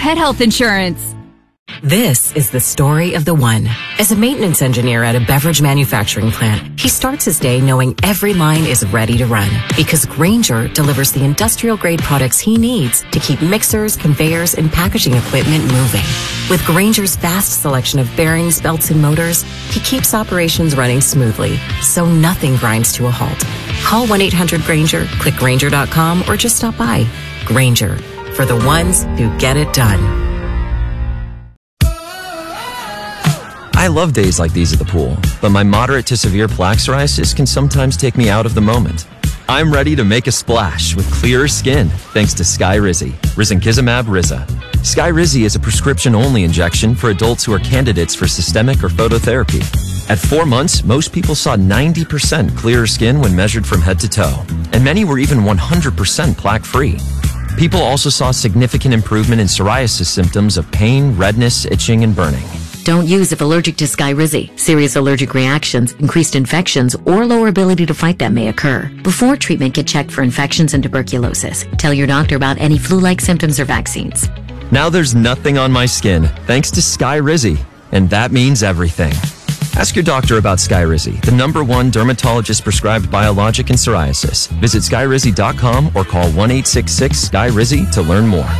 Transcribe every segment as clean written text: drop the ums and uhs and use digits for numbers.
pet health insurance. This is the story of the one. As a maintenance engineer at a beverage manufacturing plant, he starts his day knowing every line is ready to run because Grainger delivers the industrial-grade products he needs to keep mixers, conveyors, and packaging equipment moving. With Grainger's vast selection of bearings, belts, and motors, he keeps operations running smoothly, so nothing grinds to a halt. Call 1-800-GRAINGER, click Grainger.com, or just stop by. Grainger, for the ones who get it done. I love days like these at the pool, but my moderate to severe plaque psoriasis can sometimes take me out of the moment. I'm ready to make a splash with clearer skin thanks to Skyrizi, risankizumab Riza. Skyrizi is a prescription-only injection for adults who are candidates for systemic or phototherapy. At 4 months, most people saw 90% clearer skin when measured from head to toe, and many were even 100% plaque-free. People also saw significant improvement in psoriasis symptoms of pain, redness, itching, and burning. Don't use if allergic to Skyrizi. Serious allergic reactions, increased infections, or lower ability to fight them may occur. Before treatment, get checked for infections and tuberculosis. Tell your doctor about any flu-like symptoms or vaccines. Now there's nothing on my skin thanks to Skyrizi, and that means everything. Ask your doctor about Skyrizi, the #1 dermatologist-prescribed biologic in psoriasis. Visit Skyrizi.com or call 1-866-SKY-RIZI to learn more.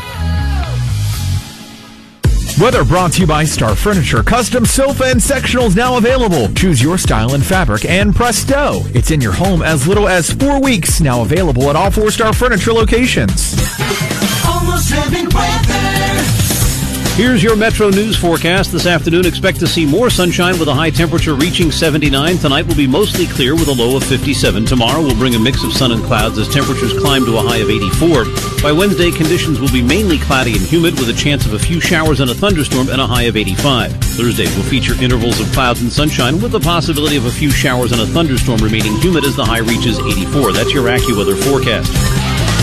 Weather brought to you by Star Furniture. Custom sofa and sectionals now available. Choose your style and fabric, and presto, it's in your home as little as 4 weeks. Now available at all 4 Star Furniture locations. Almost Heaven weather. Here's your Metro News forecast. This afternoon, expect to see more sunshine with a high temperature reaching 79. Tonight will be mostly clear with a low of 57. Tomorrow will bring a mix of sun and clouds as temperatures climb to a high of 84. By Wednesday, conditions will be mainly cloudy and humid with a chance of a few showers and a thunderstorm and a high of 85. Thursday will feature intervals of clouds and sunshine with the possibility of a few showers and a thunderstorm remaining humid as the high reaches 84. That's your AccuWeather forecast.